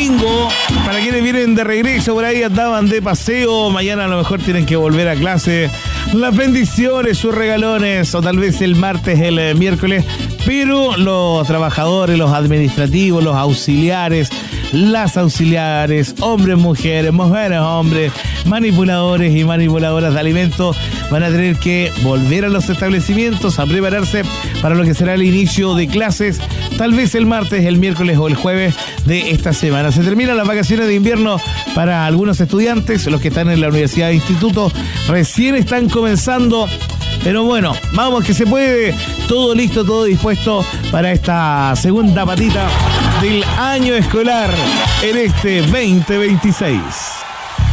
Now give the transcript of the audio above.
domingo, para quienes vienen de regreso por ahí, andaban de paseo, mañana a lo mejor tienen que volver a clase. Las bendiciones, sus regalones, o tal vez el martes, el miércoles, pero los trabajadores, los administrativos, los auxiliares, las auxiliares, hombres, mujeres, hombres, manipuladores y manipuladoras de alimentos van a tener que volver a los establecimientos a prepararse para lo que será el inicio de clases, tal vez el martes, el miércoles o el jueves de esta semana. Se terminan las vacaciones de invierno para algunos estudiantes, los que están en la universidad de instituto recién están comenzando. Pero bueno, vamos que se puede, todo listo, todo dispuesto para esta segunda patita del año escolar en este 2026.